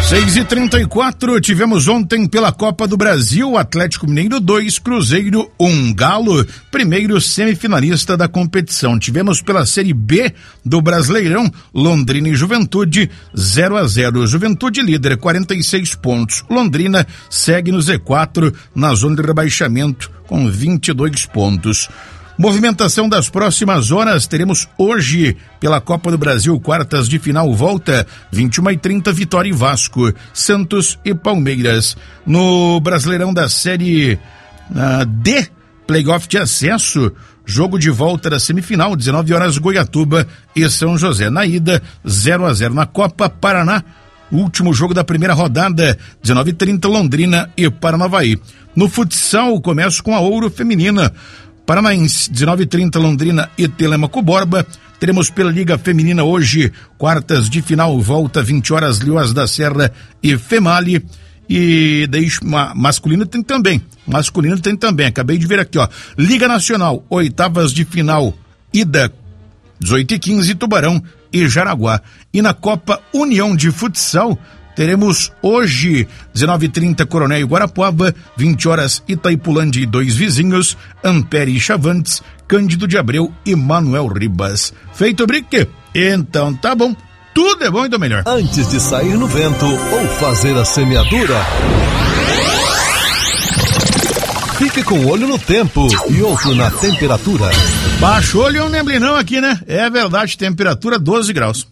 6h34, tivemos ontem pela Copa do Brasil, Atlético Mineiro 2, Cruzeiro 1, Galo, primeiro semifinalista da competição. Tivemos pela Série B do Brasileirão, Londrina e Juventude 0-0. Juventude líder, 46 pontos. Londrina segue no Z4 na zona de rebaixamento com 22 pontos. Movimentação das próximas horas, teremos hoje pela Copa do Brasil, quartas de final, volta 21h30, Vitória e Vasco, Santos e Palmeiras. No Brasileirão da Série D, playoff de acesso, jogo de volta da semifinal, 19 horas, Goiatuba e São José. Na ida, 0-0 na Copa, Paraná, último jogo da primeira rodada, 19h30, Londrina e Paranavaí. No futsal, começo com a Ouro Feminina, Paranaense, 19h30, Londrina e Telêmaco Borba. Teremos pela Liga Feminina hoje, quartas de final, volta 20 horas, Leoas da Serra e Female. E daí masculino tem também, acabei de ver aqui, ó. Liga Nacional, oitavas de final, ida 18h15, Tubarão e Jaraguá. E na Copa União de Futsal, teremos hoje, 19h30, Coronel e Guarapuava, 20 horas, Itaipulândia e dois vizinhos, Ampere e Chavantes, Cândido de Abreu e Manuel Ribas. Feito o brique? Então tá bom, tudo é bom e do melhor. Antes de sair no vento ou fazer a semeadura, fique com um olho no tempo e outro na temperatura. Baixou-lhe um nemblinão aqui, né? É verdade, temperatura 12 graus.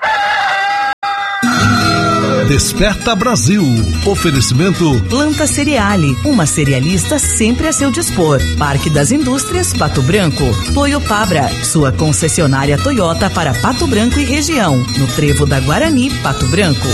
Desperta Brasil. Oferecimento Planta Cereale, uma cerealista sempre a seu dispor. Parque das Indústrias, Pato Branco. Toyopabra, sua concessionária Toyota para Pato Branco e região. No Trevo da Guarani, Pato Branco.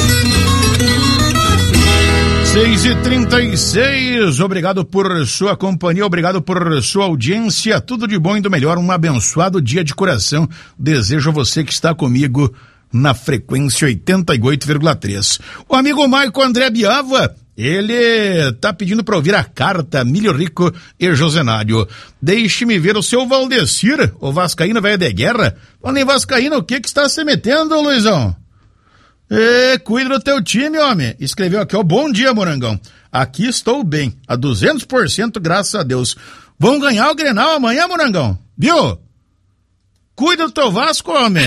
6h36, obrigado por sua companhia, obrigado por sua audiência. Tudo de bom e do melhor, um abençoado dia de coração. Desejo a você que está comigo na frequência 88,3. O amigo Maico André Biava, ele tá pedindo para ouvir a carta Milho Rico e Josenário. Deixe-me ver o seu Valdecir, o vascaíno velho de guerra. Falando em vascaíno, o que está se metendo, Luizão? Cuida do teu time, homem. Escreveu aqui, ó, bom dia, Morangão. Aqui estou bem, a 200%, graças a Deus. Vão ganhar o Grenal amanhã, Morangão, viu? Cuida do teu Vasco, homem.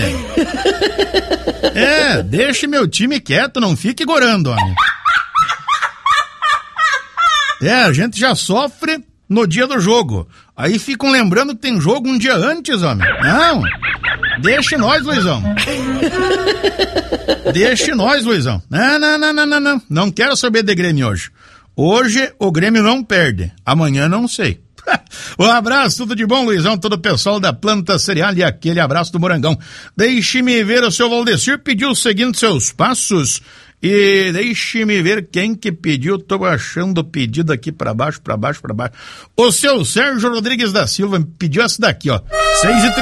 Deixe meu time quieto, não fique gorando, homem. A gente já sofre no dia do jogo. Aí ficam lembrando que tem jogo um dia antes, homem. Não, deixe nós, Luizão. Deixe nós, Luizão. Não. Não quero saber de Grêmio hoje. Hoje o Grêmio não perde. Amanhã não sei. Um abraço, tudo de bom, Luizão, todo o pessoal da Planta Cereal e aquele abraço do Morangão. Deixe-me ver, o seu Valdecir pediu seguindo seus passos e deixe-me ver quem que pediu, tô achando o pedido aqui pra baixo. O seu Sérgio Rodrigues da Silva pediu essa daqui, ó, 6h30.